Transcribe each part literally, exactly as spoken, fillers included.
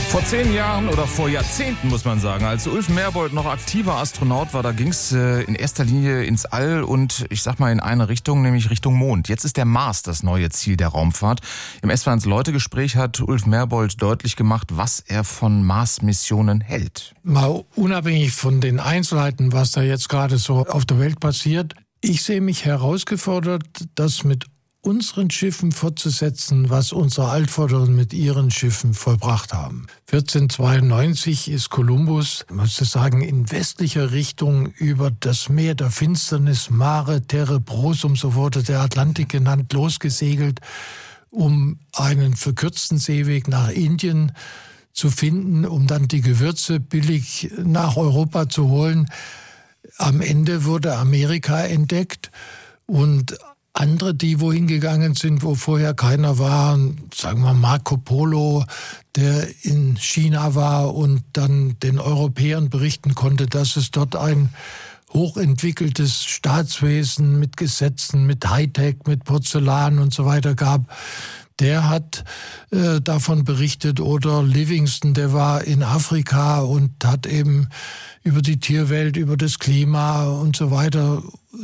Vor zehn Jahren oder vor Jahrzehnten, muss man sagen, als Ulf Merbold noch aktiver Astronaut war, da ging es äh, in erster Linie ins All und ich sag mal in eine Richtung, nämlich Richtung Mond. Jetzt ist der Mars das neue Ziel der Raumfahrt. Im S V eins Leute-Gespräch hat Ulf Merbold deutlich gemacht, was er von Mars-Missionen hält. Mal unabhängig von den Einzelheiten, was da jetzt gerade so auf der Welt passiert, ich sehe mich herausgefordert, das mit unseren Schiffen fortzusetzen, was unsere Altvorderen mit ihren Schiffen vollbracht haben. vierzehnhundertzweiundneunzig ist Kolumbus, man muss sagen, in westlicher Richtung über das Meer der Finsternis, Mare Tenebrosum, so wurde der Atlantik genannt, losgesegelt, um einen verkürzten Seeweg nach Indien zu finden, um dann die Gewürze billig nach Europa zu holen. Am Ende wurde Amerika entdeckt und andere, die wohin gegangen sind, wo vorher keiner war, sagen wir Marco Polo, der in China war und dann den Europäern berichten konnte, dass es dort ein hochentwickeltes Staatswesen mit Gesetzen, mit Hightech, mit Porzellan und so weiter gab. Der hat äh, davon berichtet. Oder Livingston, der war in Afrika und hat eben über die Tierwelt, über das Klima und so weiter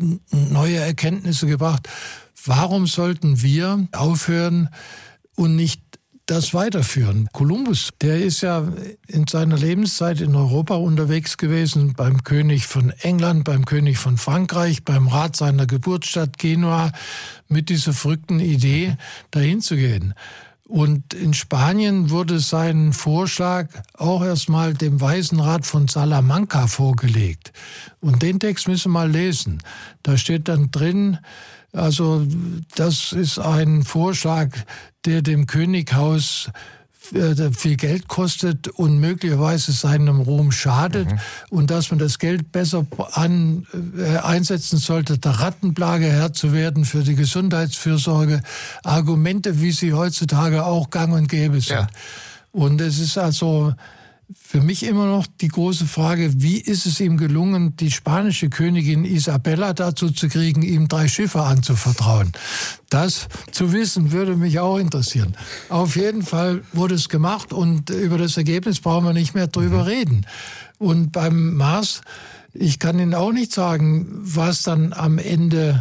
neue Erkenntnisse gebracht. Warum sollten wir aufhören und nicht das weiterführen? Kolumbus, der ist ja in seiner Lebenszeit in Europa unterwegs gewesen, beim König von England, beim König von Frankreich, beim Rat seiner Geburtsstadt Genua, mit dieser verrückten Idee, dahin zu gehen. Und in Spanien wurde sein Vorschlag auch erstmal dem Weißen Rat von Salamanca vorgelegt. Und den Text müssen wir mal lesen. Da steht dann drin, also das ist ein Vorschlag, der dem Könighaus viel Geld kostet und möglicherweise seinem Ruhm schadet, mhm. und dass man das Geld besser an, äh, einsetzen sollte, der Rattenplage Herr zu werden, für die Gesundheitsfürsorge. Argumente, wie sie heutzutage auch gang und gäbe sind. Ja. Und es ist also für mich immer noch die große Frage, wie ist es ihm gelungen, die spanische Königin Isabella dazu zu kriegen, ihm drei Schiffe anzuvertrauen? Das zu wissen, würde mich auch interessieren. Auf jeden Fall wurde es gemacht und über das Ergebnis brauchen wir nicht mehr drüber mhm. reden. Und beim Mars, ich kann Ihnen auch nicht sagen, was dann am Ende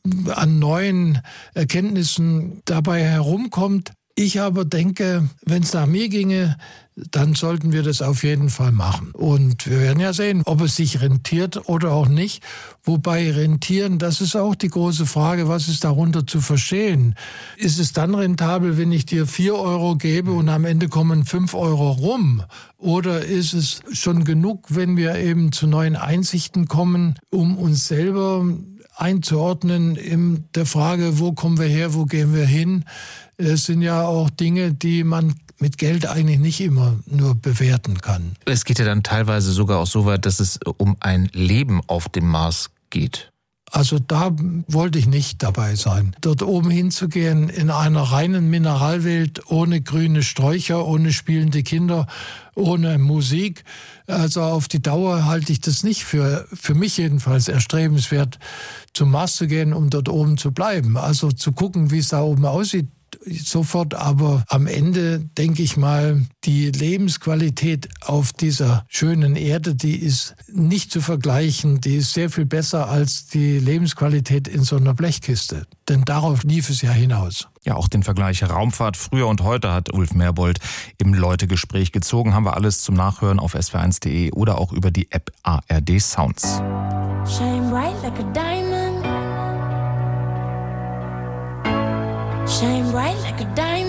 an neuen Erkenntnissen dabei herumkommt. Ich aber denke, wenn es nach mir ginge, dann sollten wir das auf jeden Fall machen. Und wir werden ja sehen, ob es sich rentiert oder auch nicht. Wobei rentieren, das ist auch die große Frage, was ist darunter zu verstehen? Ist es dann rentabel, wenn ich dir vier Euro gebe und am Ende kommen fünf Euro rum? Oder ist es schon genug, wenn wir eben zu neuen Einsichten kommen, um uns selber einzuordnen in der Frage, wo kommen wir her, wo gehen wir hin? Es sind ja auch Dinge, die man mit Geld eigentlich nicht immer nur bewerten kann. Es geht ja dann teilweise sogar auch so weit, dass es um ein Leben auf dem Mars geht. Also da wollte ich nicht dabei sein. Dort oben hinzugehen in einer reinen Mineralwelt, ohne grüne Sträucher, ohne spielende Kinder, ohne Musik. Also auf die Dauer halte ich das nicht für, für mich jedenfalls erstrebenswert, zum Mars zu gehen, um dort oben zu bleiben. Also zu gucken, wie es da oben aussieht, sofort, aber am Ende denke ich mal, die Lebensqualität auf dieser schönen Erde, die ist nicht zu vergleichen, die ist sehr viel besser als die Lebensqualität in so einer Blechkiste. Denn darauf lief es ja hinaus. Ja, auch den Vergleich Raumfahrt früher und heute hat Ulf Merbold im Leute-Gespräch gezogen. Haben wir alles zum Nachhören auf s w eins punkt de oder auch über die App A R D Sounds. Shine bright like a diamond. Shine bright like a diamond.